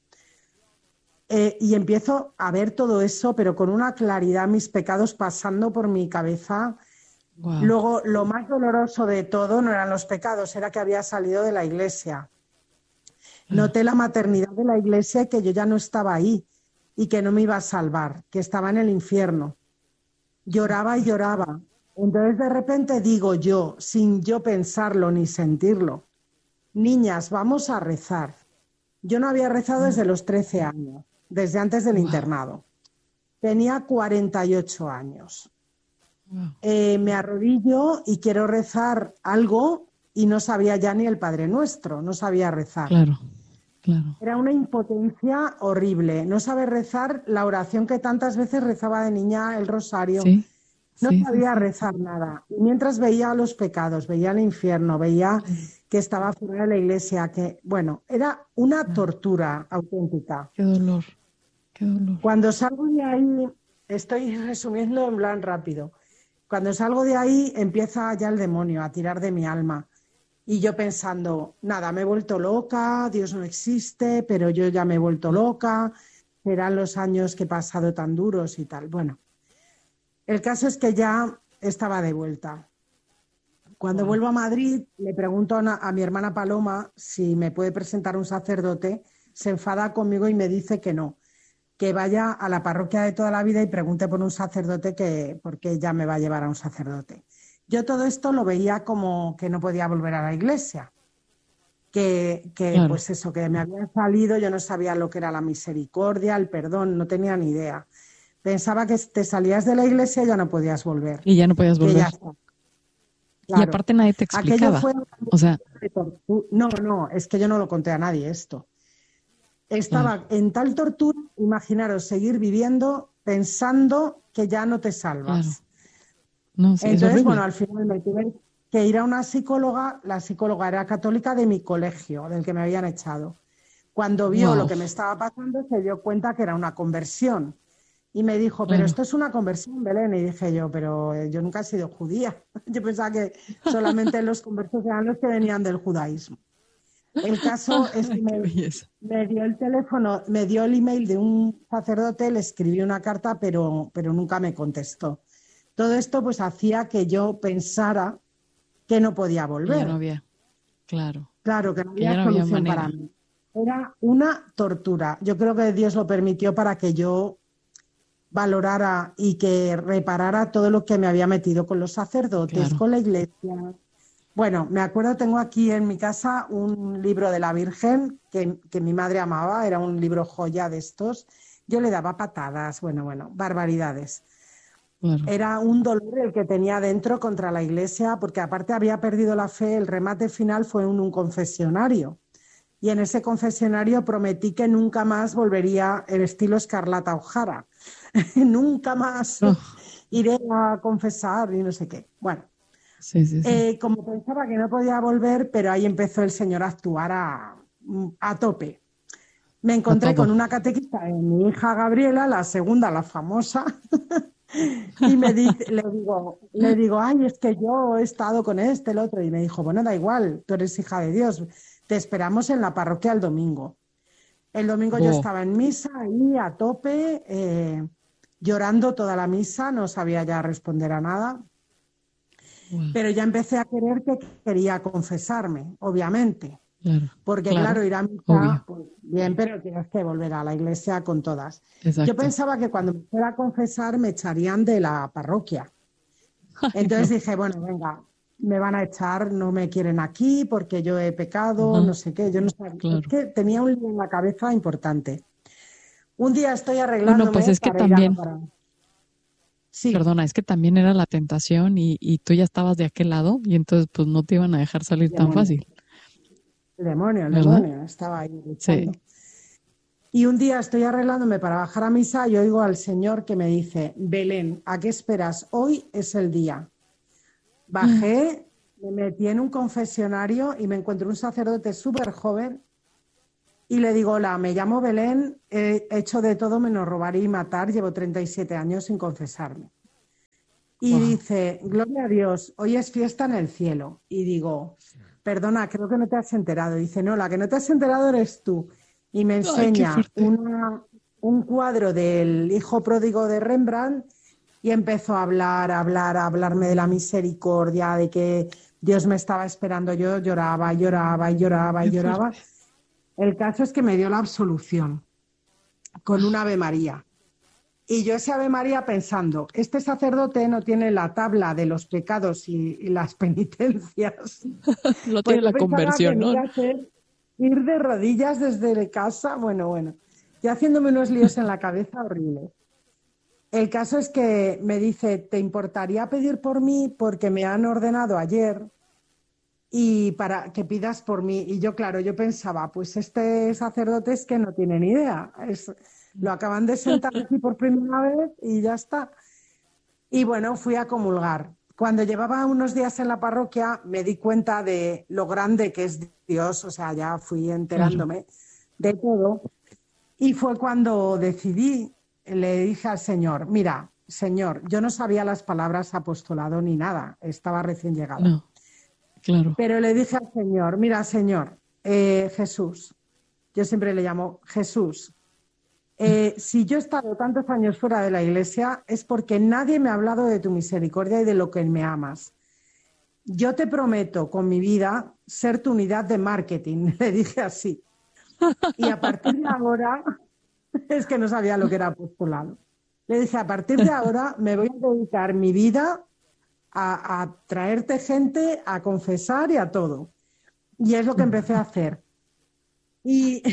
y empiezo a ver todo eso, pero con una claridad, mis pecados pasando por mi cabeza. Wow. Luego, lo más doloroso de todo no eran los pecados, era que había salido de la iglesia. Noté la maternidad de la iglesia y que yo ya no estaba ahí y que no me iba a salvar, que estaba en el infierno. Lloraba y lloraba. Entonces de repente digo yo, sin yo pensarlo ni sentirlo, niñas, vamos a rezar. Yo no había rezado desde los 13 años, desde antes del internado. Tenía 48 años. Me arrodillo y quiero rezar algo y no sabía ya ni el Padre Nuestro, no sabía rezar. Claro, claro. Era una impotencia horrible. No saber rezar la oración que tantas veces rezaba de niña, el rosario. Sí, No sí, sabía sí, sí. rezar nada. Y mientras veía los pecados, veía el infierno, veía que estaba fuera de la iglesia, que, bueno, era una tortura auténtica. Qué dolor, qué dolor. Cuando salgo de ahí, estoy resumiendo en plan rápido, cuando salgo de ahí empieza ya el demonio a tirar de mi alma. Y yo pensando, nada, me he vuelto loca, Dios no existe, pero yo ya me he vuelto loca, serán los años que he pasado tan duros y tal. Bueno, el caso es que ya estaba de vuelta. Cuando vuelvo a Madrid, le pregunto a mi hermana Paloma si me puede presentar un sacerdote, se enfada conmigo y me dice que no, que vaya a la parroquia de toda la vida y pregunte por un sacerdote, porque ella me va a llevar a un sacerdote. Yo todo esto lo veía como que no podía volver a la iglesia, Claro. pues eso, que me había salido, yo no sabía lo que era la misericordia, el perdón, no tenía ni idea. Pensaba que te salías de la iglesia y ya no podías volver. Y ya no podías Que volver. ya está. Y Claro. aparte nadie te Aquello explicaba. fue... O sea, No, es que yo no lo conté a nadie esto. Estaba en tal tortura, imaginaros, seguir viviendo pensando que ya no te salvas. claro. No, sí, es Entonces, horrible. bueno, al final me tuve que ir a una psicóloga, la psicóloga era católica de mi colegio, del que me habían echado. Cuando vio Wow. lo que me estaba pasando, se dio cuenta que era una conversión. Y me dijo, pero Claro. esto es una conversión, Belén. Y dije yo, pero yo nunca he sido judía. Yo pensaba que solamente los conversos eran los que venían del judaísmo. El caso es que Qué belleza. me dio el teléfono, me dio el email de un sacerdote, le escribí una carta, pero nunca me contestó. Todo esto pues hacía que yo pensara que no podía Que volver. ya no había. Claro. Claro, que no Que ya había no había solución manera. para mí. Era una tortura. Yo creo que Dios lo permitió para que yo valorara y que reparara todo lo que me había metido con los sacerdotes, Claro. con la iglesia. Bueno, me acuerdo, tengo aquí en mi casa un libro de la Virgen que mi madre amaba, era un libro joya de estos. Yo le daba patadas, bueno, barbaridades. Claro. Era un dolor el que tenía dentro contra la iglesia, porque aparte había perdido la fe, el remate final fue en un confesionario. Y en ese confesionario prometí que nunca más volvería el estilo Escarlata O'Hara. Nunca más Oh, iré a confesar y no sé qué. Bueno, sí, sí, sí. como pensaba que no podía volver, pero ahí empezó el Señor a actuar a tope. Me A encontré todo. con una catequista de mi hija Gabriela, la segunda, la famosa, y le digo, ay, es que yo he estado con este, el otro, y me dijo, bueno, da igual, tú eres hija de Dios, te esperamos en la parroquia el domingo. El domingo yo Wow. estaba en misa ahí a tope, llorando toda la misa, no sabía ya responder a nada, Wow. pero ya empecé a querer que quería confesarme, obviamente. Claro. Porque Claro. claro, ir a misa, Obvio. pues bien, pero tienes que volver a la iglesia con todas. Yo Exacto. pensaba que cuando me fuera a confesar me echarían de la parroquia. Ay, Entonces no. dije, bueno, venga, me van a echar, no me quieren aquí porque yo he pecado, Ajá. no sé qué. Yo no sabía, es Claro. que tenía un lío en la cabeza importante. Un día estoy Bueno, pues arreglándome es que para ir a la también, parada. Sí, perdona, es que también era la tentación y tú ya estabas de aquel lado y entonces pues no te iban a dejar salir el tan demonio, fácil, el ¿verdad? demonio, estaba ahí Sí. luchando. Y un día estoy arreglándome para bajar a misa y oigo al Señor que me dice, Belén, ¿a qué esperas? Hoy es el día. Bajé, me metí en un confesionario y me encontré un sacerdote súper joven y le digo, hola, me llamo Belén, he hecho de todo menos robar y matar, llevo 37 años sin confesarme. y dice, gloria a Dios, hoy es fiesta en el cielo. Y digo, perdona, creo que no te has enterado. Dice, no, la que no te has enterado eres tú. Y me Ay, qué enseña fuerte. un cuadro del hijo pródigo de Rembrandt y empezó a hablarme de la misericordia, de que Dios me estaba esperando. Yo lloraba, lloraba y lloraba y Qué lloraba. fuerte. El caso es que me dio la absolución con un Ave María. Y yo ese Ave María pensando, este sacerdote no tiene la tabla de los pecados y las penitencias. No Pues tiene yo la pensaba que conversión, me ¿no? iba a hacer ir de rodillas desde casa. Bueno. Y haciéndome unos líos en la cabeza horribles. El caso es que me dice, ¿te importaría pedir por mí? Porque me han ordenado ayer y para que pidas por mí. Y yo, claro, yo pensaba, pues este sacerdote es que no tiene ni idea. Lo acaban de sentar aquí por primera vez y ya está. Y bueno, fui a comulgar. Cuando llevaba unos días en la parroquia me di cuenta de lo grande que es Dios, o sea, ya fui Claro. enterándome de todo. Y fue cuando decidí, le dije al Señor, mira, Señor, yo no sabía las palabras apostolado ni nada, estaba recién llegada. No, claro. Pero le dije al Señor, mira, Señor, Jesús, yo siempre le llamo Jesús, si yo he estado tantos años fuera de la iglesia es porque nadie me ha hablado de tu misericordia y de lo que me amas. Yo te prometo con mi vida ser tu unidad de marketing, le dije así. Y a partir de ahora, es que no sabía lo que era apostolado. Le dije, a partir de ahora me voy a dedicar mi vida a traerte gente, a confesar y a todo. Y es lo que empecé a hacer. Y,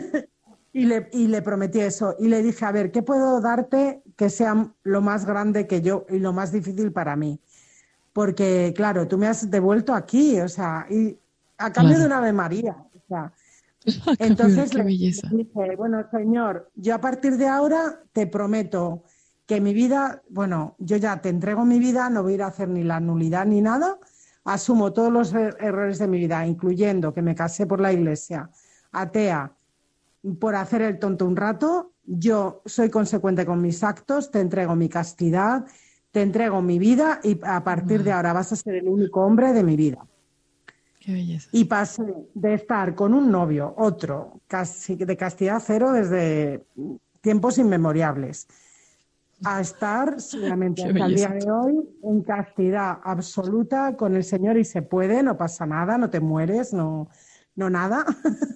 y le prometí eso. Y le dije, a ver, ¿qué puedo darte que sea lo más grande que yo y lo más difícil para mí? Porque, claro, tú me has devuelto aquí, o sea, y a cambio de Claro. una Ave María. O sea, Qué le belleza. dije, bueno, Señor, yo a partir de ahora te prometo que mi vida, bueno, yo ya te entrego mi vida, no voy a ir a hacer ni la nulidad ni nada, asumo todos los errores de mi vida, incluyendo que me casé por la iglesia, atea, por hacer el tonto un rato, yo soy consecuente con mis actos, te entrego mi castidad, te entrego mi vida y a partir de Wow, ahora vas a ser el único hombre de mi vida. qué belleza. Y pasé de estar con un novio, otro, casi de castidad cero desde tiempos inmemoriales, a estar seguramente Qué hasta el día belleza. de hoy en castidad absoluta con el Señor y se puede, no pasa nada, no te mueres, no nada.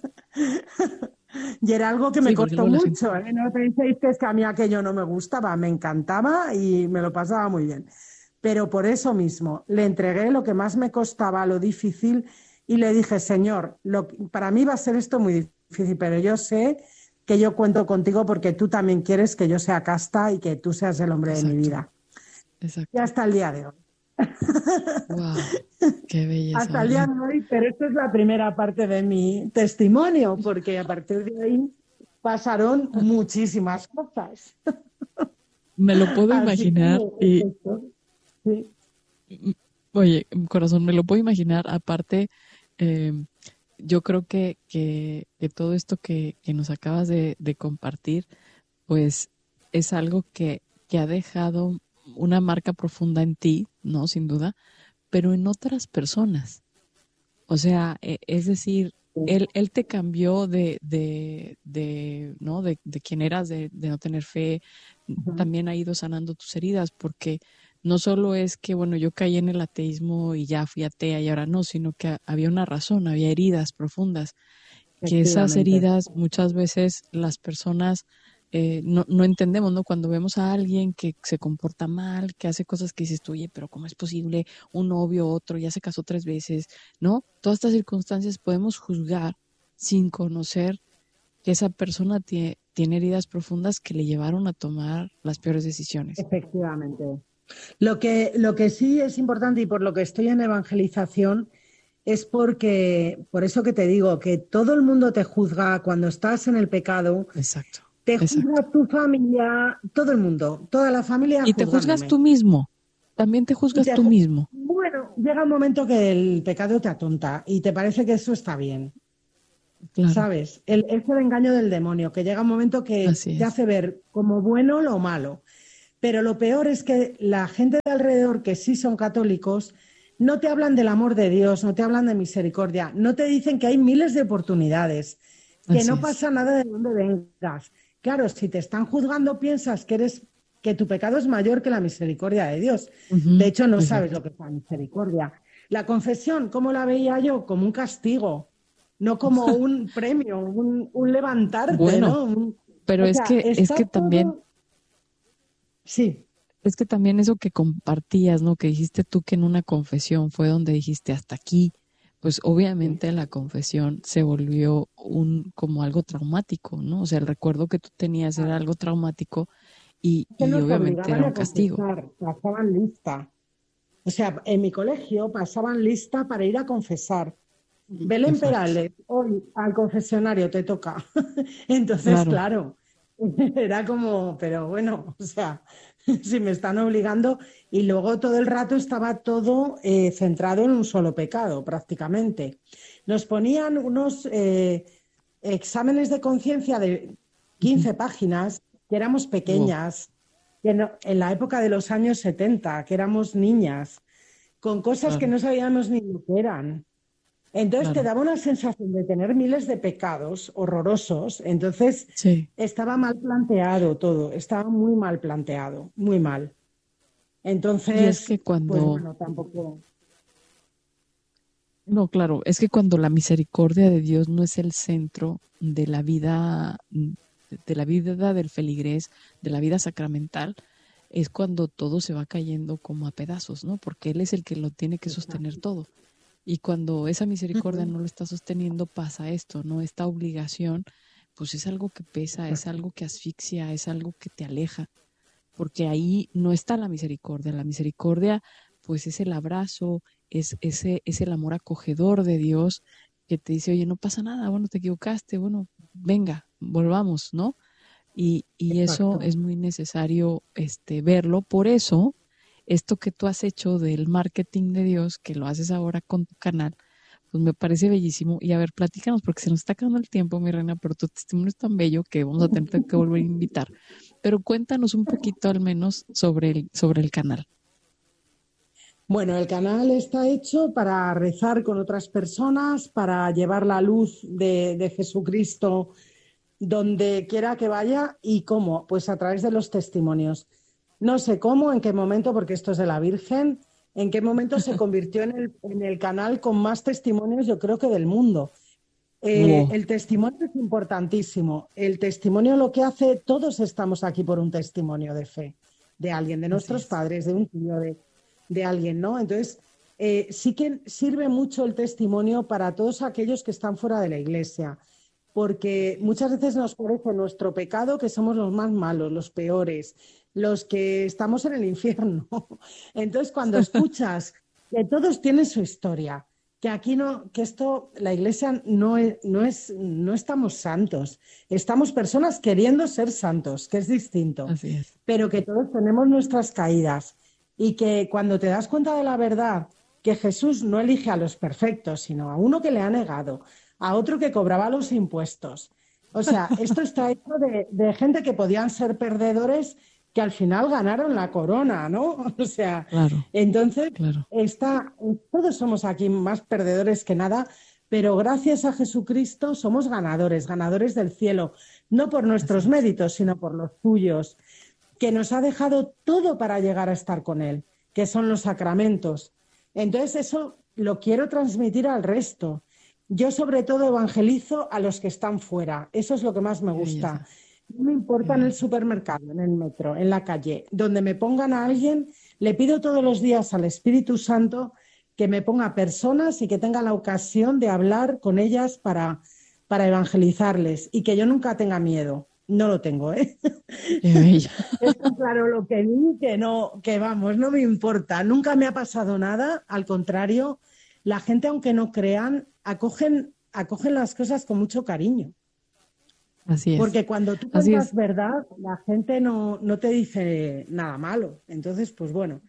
Y era algo que me Sí, porque costó luego la gente. mucho, ¿eh? No penséis que es que a mí aquello no me gustaba, me encantaba y me lo pasaba muy bien. Pero por eso mismo le entregué lo que más me costaba, lo difícil, y le dije, Señor, para mí va a ser esto muy difícil, pero yo sé que yo cuento contigo porque tú también quieres que yo sea casta y que tú seas el hombre de mi Exacto, vida. Y exacto. hasta el día de hoy. Wow, qué belleza, Hasta el día Belén. de hoy, pero esta es la primera parte de mi testimonio, porque a partir de ahí pasaron muchísimas cosas. Me lo puedo Así que, imaginar y, esto, sí, mm, oye, corazón, me lo puedo imaginar. Aparte, eh, yo creo que todo esto que nos acabas de compartir, pues es algo que ha dejado una marca profunda en ti, ¿no? Sin duda, pero en otras personas. O sea, es decir, él te cambió ¿no? De quién eras, de no tener fe, ujú, también ha ido sanando tus heridas, porque no solo es que, bueno, yo caí en el ateísmo y ya fui atea y ahora no, sino que había una razón, había heridas profundas, que esas efectivamente. heridas muchas veces las personas no entendemos, ¿no? Cuando vemos a alguien que se comporta mal, que hace cosas que dices tú, oye, pero ¿cómo es posible? Un novio, otro, ya se casó 3 veces, ¿no? Todas estas circunstancias podemos juzgar sin conocer que esa persona tiene heridas profundas que le llevaron a tomar las peores decisiones. Efectivamente. Lo que sí es importante y por lo que estoy en evangelización es porque, por eso que te digo, que todo el mundo te juzga cuando estás en el pecado, Exacto, te exacto. juzga tu familia, todo el mundo, toda la familia Y te juzgas juzgándome. tú mismo, también te Y juzgas tú mismo, bueno, llega un momento que el pecado te atonta y te parece que eso está bien, claro, ¿sabes? Es el engaño del demonio, que llega un momento que así te es. hace ver como bueno lo malo. Pero lo peor es que la gente de alrededor que sí son católicos no te hablan del amor de Dios, no te hablan de misericordia, no te dicen que hay miles de oportunidades, que Así no es. pasa nada de donde vengas. Claro, si te están juzgando piensas que tu pecado es mayor que la misericordia de Dios. De Ujú, hecho, no sabes exacto. lo que es la misericordia. La confesión, ¿cómo la veía yo? Como un castigo, no como un premio, un levantarte, Bueno, ¿no? pero O sea, es está que también todo, sí, Es que también eso que compartías, ¿no? Que dijiste tú que en una confesión fue donde dijiste hasta aquí, pues sí. obviamente la confesión se volvió como algo traumático, ¿no? O sea, el recuerdo que tú tenías era algo traumático Que y nos obviamente era obligaban un a castigo. confesar, pasaban lista. O sea, en mi colegio pasaban lista para ir a confesar. Qué Belén fuerte. Perales, hoy al confesionario te toca. Entonces, Claro, claro, era como, pero bueno, o sea, si me están obligando y luego todo el rato estaba todo centrado en un solo pecado, prácticamente. Nos ponían unos exámenes de conciencia de ujú, 15 páginas, que éramos wow, pequeñas, que en la época de los años 70, que éramos niñas, con cosas que claro, no sabíamos ni lo que eran. Entonces te claro. daba una sensación de tener miles de pecados horrorosos. Entonces Sí. estaba mal planteado todo, estaba muy mal planteado, muy mal. Y es Entonces, que pues cuando, bueno, tampoco. no, claro, es que cuando la misericordia de Dios no es el centro de la vida del feligrés, de la vida sacramental, es cuando todo se va cayendo como a pedazos, ¿no? Porque Él es el que lo tiene que sostener Exacto. todo. Y cuando esa misericordia Ujú. no lo está sosteniendo, pasa esto, ¿no? Esta obligación, pues es algo que pesa, es Exacto. algo que asfixia, es algo que te aleja, porque ahí no está la misericordia pues es el abrazo, es el amor acogedor de Dios que te dice, oye, no pasa nada, bueno, te equivocaste, bueno, venga, volvamos, ¿no? Y eso Exacto. es muy necesario verlo. Por eso, esto que tú has hecho del marketing de Dios, que lo haces ahora con tu canal, pues me parece bellísimo. Y a ver, platícanos, porque se nos está acabando el tiempo, mi reina, pero tu testimonio es tan bello que vamos a tener que volver a invitar. Pero cuéntanos un poquito al menos sobre el canal. Bueno, el canal está hecho para rezar con otras personas, para llevar la luz de Jesucristo donde quiera que vaya y cómo, pues a través de los testimonios. No sé cómo, en qué momento, porque esto es de la Virgen, en qué momento se convirtió en el canal con más testimonios, yo creo que del mundo. Wow, El testimonio es importantísimo. El testimonio lo que hace, todos estamos aquí por un testimonio de fe, de alguien, de así nuestros es. padres, de un tío, de alguien, ¿no? Entonces, sí que sirve mucho el testimonio para todos aquellos que están fuera de la iglesia, porque muchas veces nos parece nuestro pecado que somos los más malos, los peores, los que estamos en el infierno. Entonces, cuando escuchas que todos tienen su historia, que aquí no, que esto, la iglesia no estamos santos, estamos personas queriendo ser santos, que es distinto, Así es. pero que todos tenemos nuestras caídas y que cuando te das cuenta de la verdad, que Jesús no elige a los perfectos, sino a uno que le ha negado, a otro que cobraba los impuestos. O sea, esto está hecho de gente que podían ser perdedores que al final ganaron la corona, ¿no? O sea, Claro, entonces claro. está, todos somos aquí más perdedores que nada, pero gracias a Jesucristo somos ganadores, ganadores del cielo, no por Así nuestros es. méritos, sino por los suyos, que nos ha dejado todo para llegar a estar con Él, que son los sacramentos. Entonces eso lo quiero transmitir al resto. Yo sobre todo evangelizo a los que están fuera. Eso es lo que más me Qué gusta. belleza, No me qué importa en el belleza. supermercado, en el metro, en la calle, donde me pongan a alguien, le pido todos los días al Espíritu Santo que me ponga personas y que tenga la ocasión de hablar con ellas para evangelizarles y que yo nunca tenga miedo. No lo tengo, ¿eh? Qué bella. Está claro lo que vi, que no, que vamos, no me importa. Nunca me ha pasado nada, al contrario, la gente, aunque no crean, acogen las cosas con mucho cariño. Así es. Porque cuando tú Así cuentas es. verdad, la gente no te dice nada malo. Entonces, pues bueno,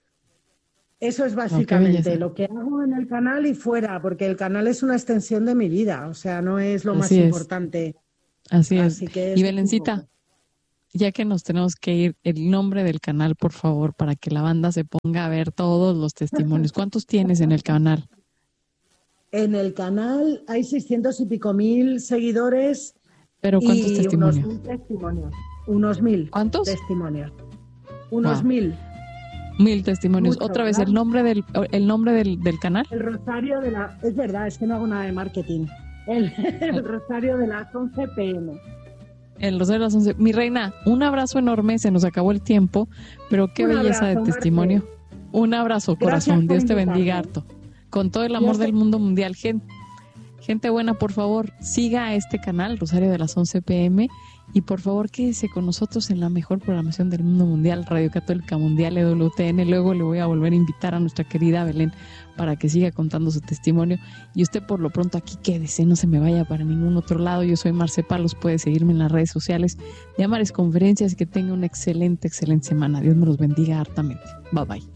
eso es No, qué básicamente belleza. lo que hago en el canal y fuera, porque el canal es una extensión de mi vida, o sea, no es lo más Así es. importante. Así es. Así que Y eso es un Belencita, poco. ya que nos tenemos que ir, el nombre del canal, por favor, para que la banda se ponga a ver todos los testimonios. ¿Cuántos tienes en el canal? En el canal hay 600 y pico mil seguidores. ¿Pero cuántos y testimonios? Unos 1000 testimonios. Unos 1000. ¿Cuántos? Testimonios. Unos Wow. 1000. 1000 testimonios. Mucho, Otra vez, ¿verdad? el nombre del canal. El rosario de la... Es verdad, es que no hago nada de marketing. El rosario de las 11 p.m. El Rosario de las 11. Mi reina, un abrazo enorme, se nos acabó el tiempo, pero qué Un belleza abrazo, de testimonio. Marce. Un abrazo, Gracias corazón. por Dios te invitarme. bendiga harto. Con todo el amor Dios te- del mundo mundial. Gente buena, por favor, siga a este canal, Rosario de las 11 p.m. Y por favor, quédese con nosotros en la mejor programación del mundo mundial, Radio Católica Mundial, EWTN. Luego le voy a volver a invitar a nuestra querida Belén para que siga contando su testimonio. Y usted por lo pronto aquí quédese, no se me vaya para ningún otro lado. Yo soy Marce Palos, puede seguirme en las redes sociales de Amares Conferencias y que tenga una excelente semana. Dios me los bendiga hartamente. Bye bye.